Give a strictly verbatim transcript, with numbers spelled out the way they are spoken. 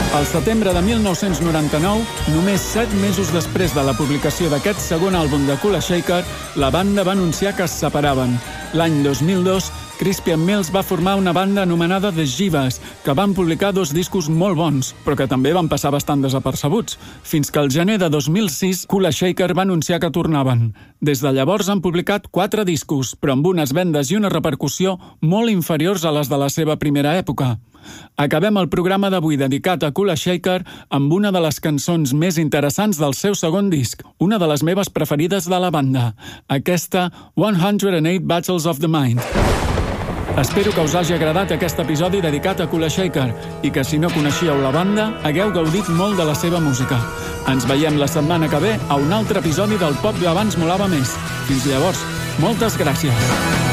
Al setembre de mil nou-cents noranta-nou, només set mesos després de la publicació d'aquest segon àlbum de Kula Shaker, la banda va anunciar que es separaven. L'any dos mil dos, Crispian Mills va formar una banda anomenada The Jivas, que van publicar dos discos molt bons, però que també van passar bastant desapercebuts, fins que al gener de dos mil sis, Kula Shaker va anunciar que tornaven. Des de llavors han publicat quatre discos, però amb unes vendes i una repercussió molt inferiors a les de la seva primera època. Acabem el programa d'avui dedicat a Kula Shaker amb una de les cançons més interessants del seu segon disc, una de les meves preferides de la banda, aquesta one hundred eight Battles of the Mind. Espero que us hagi agradat aquest episodi dedicat a Kula Shaker i que si no coneixíeu la banda, hagueu gaudit molt de la seva música. Ens veiem la setmana que ve a un altre episodi del Pop d'abans molava més. Fins llavors, moltes gràcies.